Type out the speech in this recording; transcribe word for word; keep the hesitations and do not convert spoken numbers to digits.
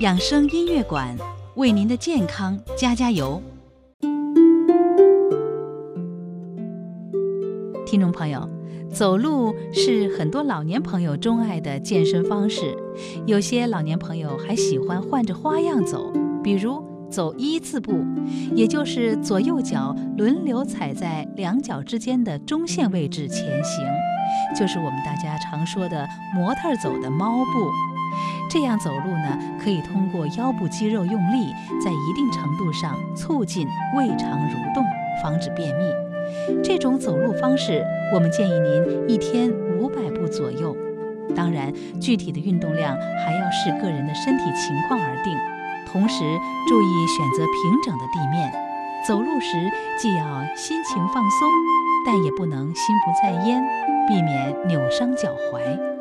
养生音乐馆为您的健康加加油。听众朋友，走路是很多老年朋友钟爱的健身方式，有些老年朋友还喜欢换着花样走，比如走一字步，也就是左右脚轮流踩在两脚之间的中线位置前行，就是我们大家常说的模特走的猫步。这样走路呢，可以通过腰部肌肉用力，在一定程度上促进胃肠蠕动，防止便秘。这种走路方式，我们建议您一天五百步左右。当然，具体的运动量还要视个人的身体情况而定。同时，注意选择平整的地面。走路时既要心情放松，但也不能心不在焉，避免扭伤脚踝。